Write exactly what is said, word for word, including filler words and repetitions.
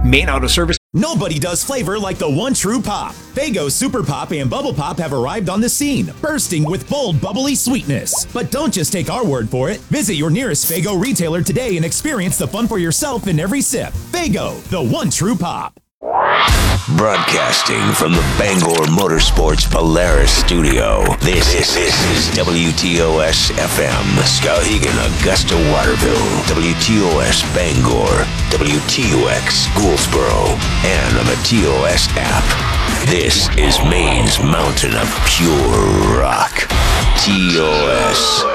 Main Auto Service. Nobody does flavor like the one true pop. Faygo Super Pop and Bubble Pop have arrived on the scene, bursting with bold, bubbly sweetness. But don't just take our word for it. Visit your nearest Faygo retailer today and experience the fun for yourself in every sip. Faygo, the one true pop. Broadcasting from the Bangor Motorsports Polaris studio, this, this, this is W T O S F M, Skowhegan, Augusta, Waterville, W T O S Bangor, W T O X Gouldsboro, and on the T O S app. This is Maine's mountain of pure rock. T O S.